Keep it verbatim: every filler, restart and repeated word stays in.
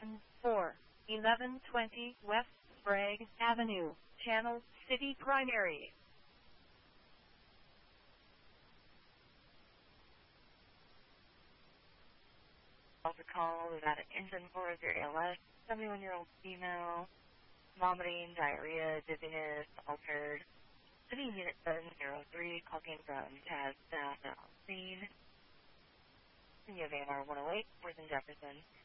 four, eleven twenty West Sprague Avenue, Channel City Primary. Also call, we've got an engine for your A L S, seventy-one-year-old female, vomiting, diarrhea, dizziness, altered. City Unit seven zero three, call came from Taz staff on scene. You have A M R one oh eight, Worth and Jefferson.